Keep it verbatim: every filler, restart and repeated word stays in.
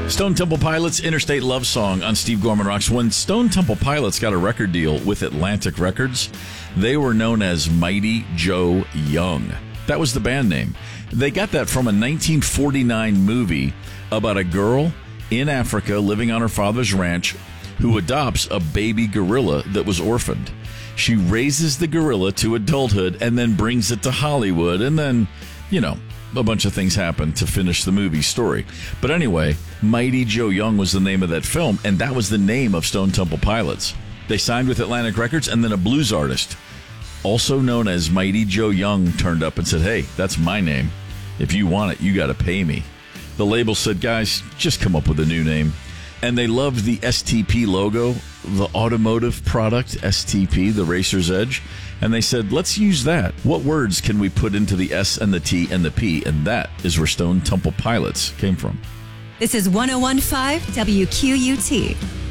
Stone Temple Pilots' Interstate Love Song on Steve Gorman Rocks. When Stone Temple Pilots got a record deal with Atlantic Records, they were known as Mighty Joe Young. That was the band name. They got that from a nineteen forty-nine movie about a girl in Africa living on her father's ranch who adopts a baby gorilla that was orphaned. She raises the gorilla to adulthood and then brings it to Hollywood, and then, you know, a bunch of things happen to finish the movie story. But anyway, Mighty Joe Young was the name of that film, and that was the name of Stone Temple Pilots. They signed with Atlantic Records, and then a blues artist, also known as Mighty Joe Young, turned up and said, hey, that's my name. If you want it, you got to pay me. The label said, guys, just come up with a new name. And they loved the S T P logo, the automotive product, S T P, the Racer's Edge. And they said, let's use that. What words can we put into the S and the T and the P? And that is where Stone Temple Pilots came from. This is one oh one point five W Q U T.